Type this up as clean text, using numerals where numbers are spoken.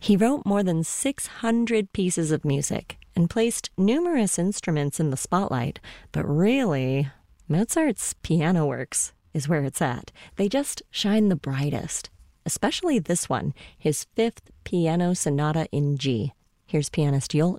He wrote more than 600 pieces of music and placed numerous instruments in the spotlight, but really, Mozart's piano works is where it's at. They just shine the brightest, especially this one, his fifth piano sonata in G. Here's pianist Jolt